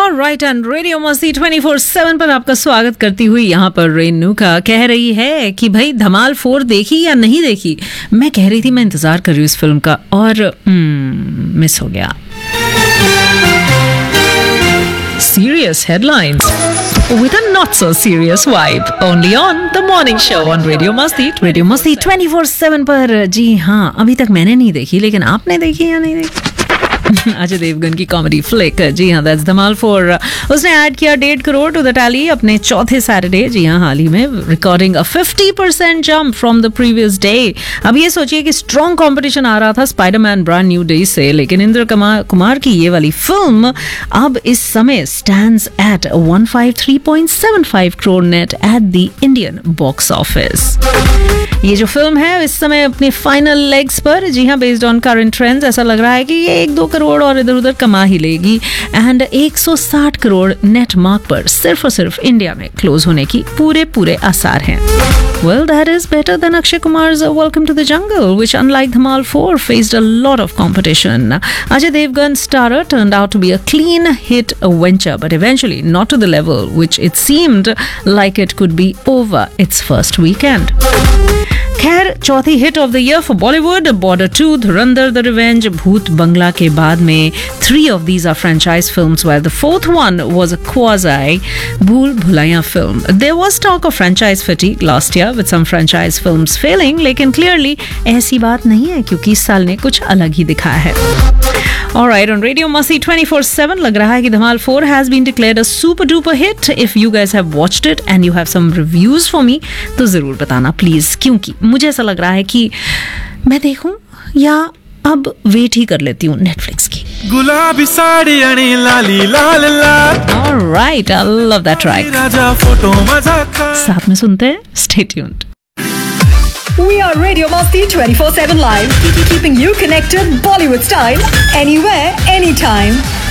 Right and radio मस्ती 24/7 पर आपका स्वागत करती हुई यहाँ पर रेणुका कह रही है कि भाई धमाल 4 देखी या नहीं देखी। मैं कह रही थी मैं इंतजार कर रही हूँ इस फिल्म का और मिस हो गया। Serious headlines with a not so serious vibe only on the morning show on Radio Masti 24/7 पर। जी हाँ, अभी तक मैंने नहीं देखी, लेकिन आपने देखी या नहीं देखी? अजय देवगन की कॉमेडी फ्लिक, जी हाँ, दैट्स धमाल 4। उसने ऐड किया 1.5 करोड़ टू द टैली अपने चौथे सैटरडे, जी हाँ, हाल ही में, recording a 50% jump from the previous day. अब ये सोचिए कि स्ट्रॉन्ग कंपटीशन आ रहा था स्पाइडरमैन ब्रांड न्यू डे से, लेकिन इंद्र कुमार की ये वाली फिल्म अब इस समय stands eight 153.75 crore net at the Indian box office. ये जो फिल्म है इस समय अपने फाइनल लेग्स पर, जी हाँ, बेस्ड ऑन करंट ट्रेंड्स ऐसा लग रहा है कि ये 1-2 करोड़ और इधर उधर कमा ही लेगी एंड 160 करोड़ नेट मार्क पर सिर्फ और सिर्फ इंडिया में क्लोज होने की पूरे आसार हैं। Well, that is better than Akshay Kumar's Welcome to the Jungle, which unlike Dhamal 4 faced a lot of competition. Ajay Devgan's Starrer turned out to be a clean hit venture, but eventually not to the level which it seemed like it could be over its first weekend. खैर, चौथी hit of the year for Bollywood, border 2, Dhurandhar the revenge, भूत बंगला के बाद में 3 of these are franchise films, while the 4th one was a quasi भूल Bhulaiyaa film. There was talk of franchise fatigue last year with some franchise films failing, लेकिन clearly ऐसी बात नहीं है क्योंकि इस साल ने कुछ अलग ही दिखाया है। Alright, on Radio Masti 24/7 लग रहा है कि धमाल 4 has been declared a super duper hit. If you guys have watched it and you have some reviews for me, तो जरूर बताना प्लीज, क्योंकि मुझे ऐसा लग रहा है कि मैं देखूं या अब वेट ही कर लेती हूँ नेटफ्लिक्स की। गुलाबी साड़ी आणि लाली लाल लाल। Alright, I love that track. Raja photo मजा का। साथ में सुनते हैं, stay tuned. We are Radio Masti 24/7 Live, keeping you connected Bollywood style, anywhere, anytime.